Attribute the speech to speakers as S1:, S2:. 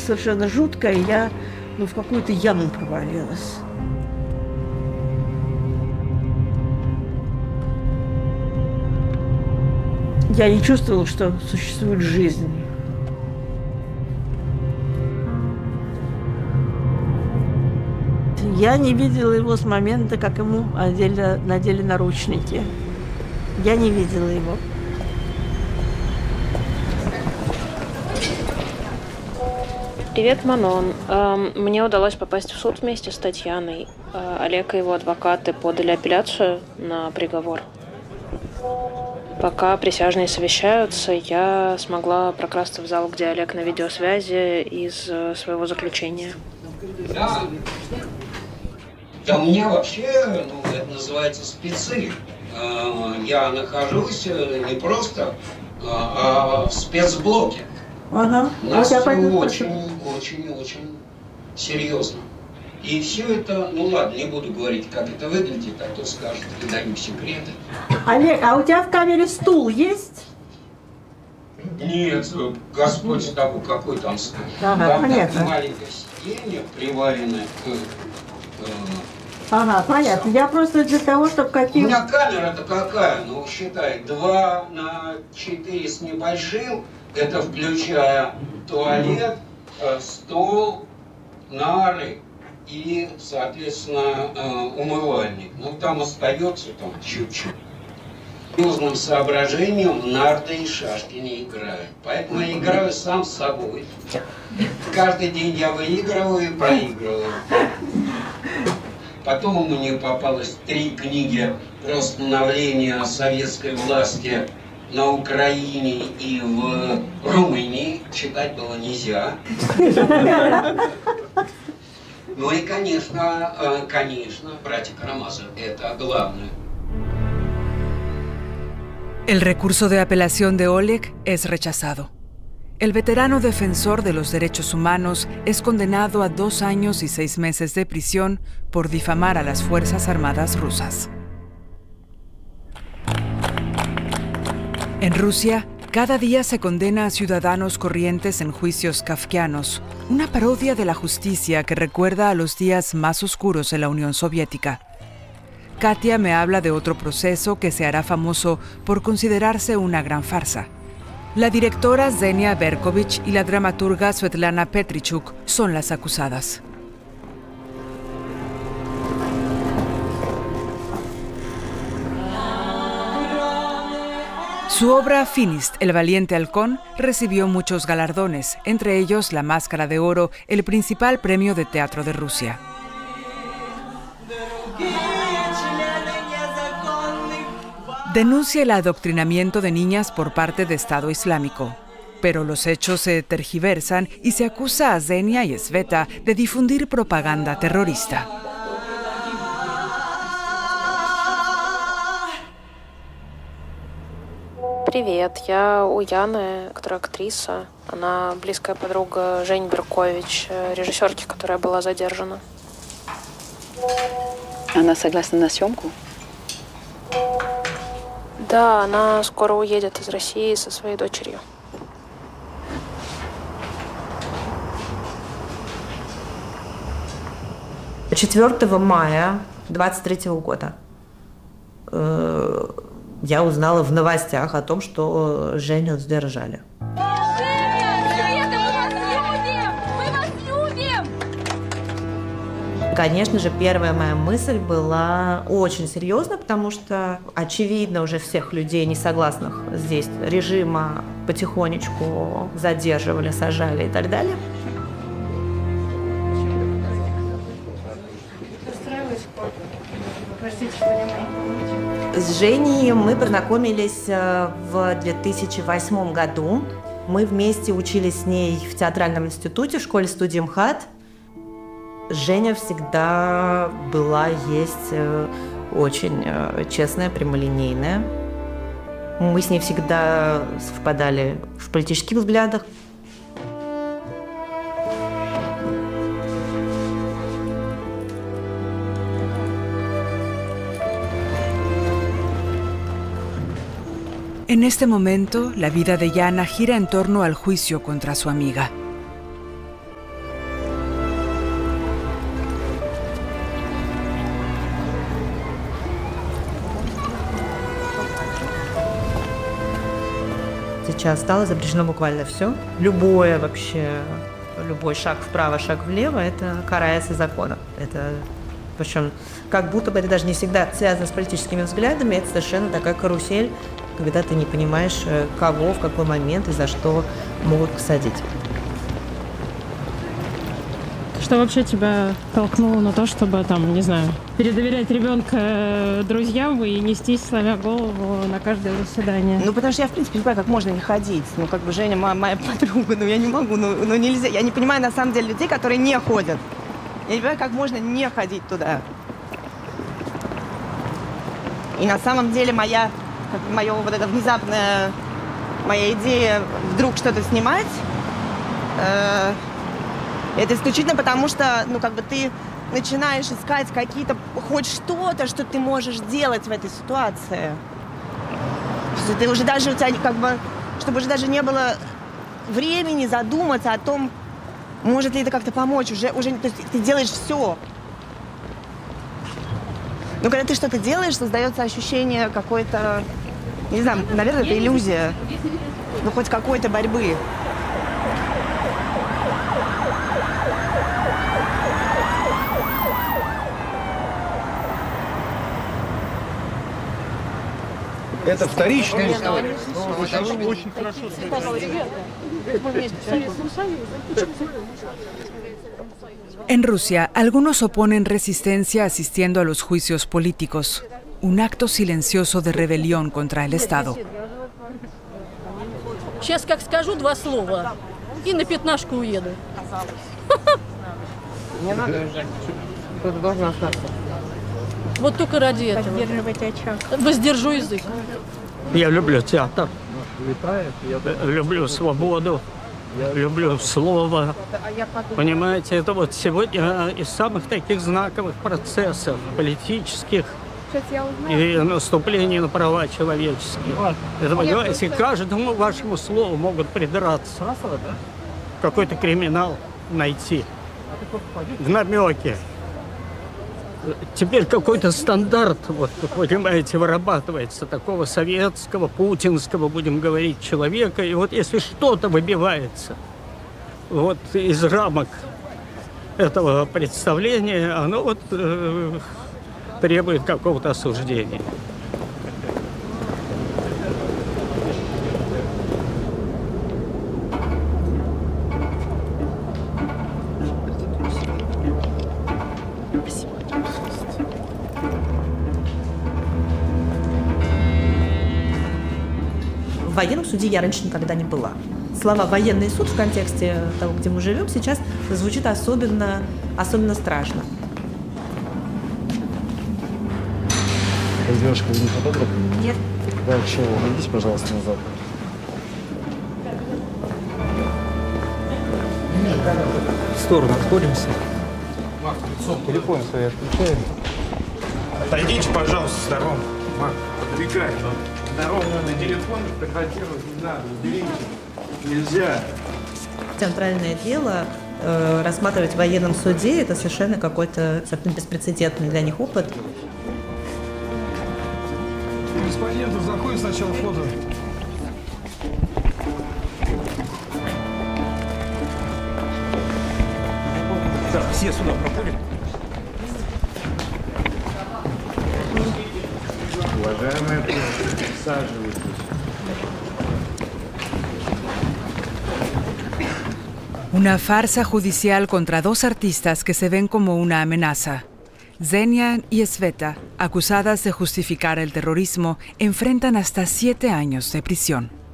S1: совершенно жутко, и я в какую-то яму провалилась. Я не чувствовала, что существует жизнь. Я не видела его с момента, как ему надели наручники. Я не видела его.
S2: Привет, Манон. Мне удалось попасть в суд вместе с Татьяной. Олег и его адвокаты подали апелляцию на приговор. Пока присяжные совещаются, я смогла прокрасться в зал, где Олег на видеосвязи из своего заключения.
S3: Да у меня вообще, это называется спецы. Я нахожусь не просто, а в спецблоке.
S1: Ага.
S3: Нас очень серьезно. И все это, ладно, не буду говорить, как это выглядит, а то скажут, выдаю секреты.
S1: Олег, а у тебя в камере стул есть?
S3: Нет, Господь с тобой, какой там стул?
S1: Ага, понятно.
S3: Маленькое сиденье, приваренное к...
S1: Ага, понятно. Я просто для того, чтобы какие...
S3: У меня камера-то какая? Считай, 2 на 4 с небольшим. Это включая туалет, стол, нары и, соответственно, умывальник. Там остается чуть-чуть. Серьезным соображением в нарды и шашки не играю. Поэтому я играю сам с собой. Каждый день я выигрываю и проигрываю. Потом мне попалось 3 книги про становление советской власти на Украине и в Румынии. Читать было нельзя. И, конечно, братья Карамазовы, это главное.
S4: El recurso de apelación de Oleg es rechazado. El veterano defensor de los derechos humanos es condenado a 2 años y 6 meses de prisión por difamar a las Fuerzas Armadas rusas. En Rusia, cada día se condena a ciudadanos corrientes en juicios kafkianos, una parodia de la justicia que recuerda a los días más oscuros de la Unión Soviética. Katia me habla de otro proceso que se hará famoso por considerarse una gran farsa. La directora Zenia Berkovich y la dramaturga Svetlana Petrichuk son las acusadas. Su obra Finist, el valiente halcón, recibió muchos galardones, entre ellos la Máscara de Oro, el principal premio de teatro de Rusia. Denuncia el adoctrinamiento de niñas por parte de Estado Islámico. Pero los hechos se tergiversan y se acusa a Zenia y Sveta de difundir propaganda terrorista.
S2: Привет, я у Яны, которая актриса. Она близкая подруга Жени Беркович, режиссерки, которая была задержана.
S5: Она согласна на съемку?
S2: Да, она скоро уедет из России со своей дочерью.
S6: «4 мая 23 года я узнала в новостях о том, что Женю задержали. Конечно же, первая моя мысль была очень серьезна, потому что, очевидно, уже всех людей, не согласных здесь режима, потихонечку задерживали, сажали и так далее. С Женей мы познакомились в 2008 году. Мы вместе учились с ней в театральном институте, в школе-студии МХАТ. Женя всегда была, есть очень честная, прямолинейная. Мы с ней всегда совпадали в политических взглядах.
S4: En este momento, la vida de Yana gira en torno al juicio contra su amiga.
S6: сейчас стало запрещено буквально все. Любой шаг вправо, шаг влево, это карается законом. Это, причем, как будто бы это даже не всегда связано с политическими взглядами, это совершенно такая карусель, когда ты не понимаешь, кого, в какой момент и за что могут посадить.
S7: Что вообще тебя толкнуло на то, чтобы, там, не знаю, передоверять ребенка друзьям и нестись, сломя голову на каждое заседание?
S8: Ну, потому что я, в принципе, не понимаю, как можно не ходить. Ну, как бы Женя моя подруга, ну, я не могу, ну, нельзя. Я не понимаю, на самом деле, людей, которые не ходят. Я не понимаю, как можно не ходить туда. И на самом деле моя вот эта внезапная моя идея вдруг что-то снимать, это исключительно потому, что, ну, как бы ты начинаешь искать какие-то, хоть что-то, что ты можешь делать в этой ситуации. Ты уже даже, у тебя как бы, чтобы уже даже не было времени задуматься о том, может ли это как-то помочь. Уже, то есть ты делаешь все. Но когда ты что-то делаешь, создается ощущение какой-то, не знаю, наверное, это иллюзия, ну, хоть какой-то борьбы.
S9: Это vторичная история. Очень хорошо.
S4: En Rusia, algunos oponen resistencia asistiendo a los juicios políticos, un acto silencioso de rebelión contra el Estado.
S10: Сейчас как скажу два слова и на пятнашку уеду.
S8: Не надо уже. Кто-то должен остаться.
S10: Вот только ради этого. Воздержу язык.
S11: Я люблю театр, люблю свободу, люблю слово. Понимаете, это вот сегодня из самых таких знаковых процессов политических и наступлений на права человеческие. Это, понимаете, каждому вашему слову могут придраться, какой-то криминал найти в намеке. Теперь какой-то стандарт, вот, вы понимаете, вырабатывается такого советского, путинского, будем говорить, человека. И вот если что-то выбивается вот из рамок этого представления, оно вот требует какого-то осуждения.
S6: В военном суде я раньше никогда не была. Слова «военный суд» в контексте того, где мы живем, сейчас звучит особенно страшно.
S9: Девушка, вы не фотограф?
S6: Нет.
S9: Да, чего? Идите, пожалуйста, назад.
S11: В сторону отходимся.
S9: Телефон свой отключаем.
S12: Отойдите, пожалуйста, в сторонку. Марк, подвигай. Здорово, на телефон фотографировать не надо. Уберите. Нельзя.
S6: Центральное дело рассматривать в военном суде — это совершенно какой-то беспрецедентный для них опыт.
S9: Корреспондентов заходит сначала фото.
S12: Так, все сюда проходят. Уважаемые, присаживайтесь.
S4: Una farsa judicial contra dos artistas que se ven como una amenaza. Zenia y Sveta, acusadas de justificar el terrorismo, enfrentan hasta 7 años de prisión.